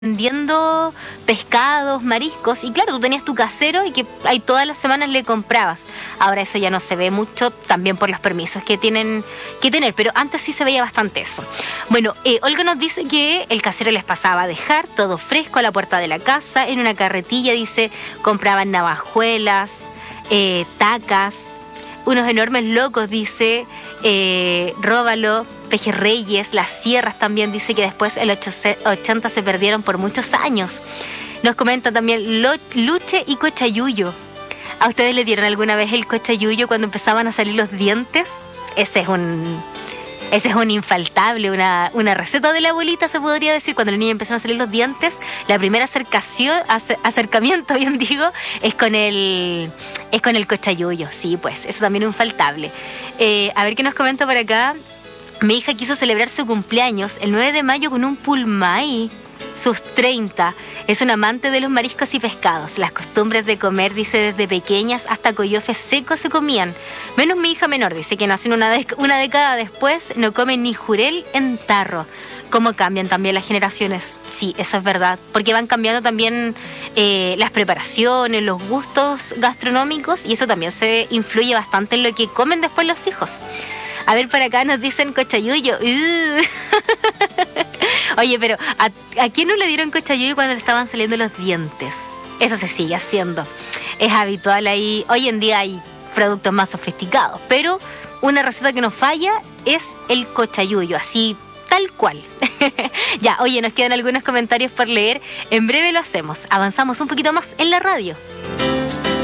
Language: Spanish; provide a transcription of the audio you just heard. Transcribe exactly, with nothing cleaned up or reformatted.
vendiendo pescados, mariscos, y claro, tú tenías tu casero y que ahí todas las semanas le comprabas. Ahora eso ya no se ve mucho, también por los permisos que tienen que tener, pero antes sí se veía bastante eso. Bueno, eh, Olga nos dice que el casero les pasaba a dejar todo fresco a la puerta de la casa, en una carretilla, dice, compraban navajuelas, eh, tacas, unos enormes locos, dice, eh, róbalo, pejerreyes, las sierras también, dice que después en los ochenta se perdieron por muchos años. Nos comenta también lo, luche y cochayuyo. ¿A ustedes le dieron alguna vez el cochayuyo cuando empezaban a salir los dientes? Ese es un... Ese es un infaltable, una, una receta de la abuelita, se podría decir. Cuando los niños empezaron a salir los dientes, la primera acercación, acer, acercamiento, bien digo, es con el es con el cochayuyo. Sí, pues, eso también es infaltable. Eh, a ver qué nos comenta por acá. Mi hija quiso celebrar su cumpleaños el nueve de mayo con un pulmay. Sus treinta. Es un amante de los mariscos y pescados. Las costumbres de comer, dice, desde pequeñas hasta coyofes secos se comían. Menos mi hija menor, dice que nació una, dec- una década después, no come ni jurel en tarro. ¿Cómo cambian también las generaciones? Sí, eso es verdad. Porque van cambiando también eh, las preparaciones, los gustos gastronómicos, y eso también se influye bastante en lo que comen después los hijos. A ver, por acá nos dicen cochayuyo. Uh. Oye, pero ¿a, ¿a quién no le dieron cochayuyo cuando le estaban saliendo los dientes? Eso se sigue haciendo. Es habitual ahí. Hoy en día hay productos más sofisticados, pero una receta que no falla es el cochayuyo, así tal cual. Ya, oye, nos quedan algunos comentarios por leer. En breve lo hacemos. Avanzamos un poquito más en la radio.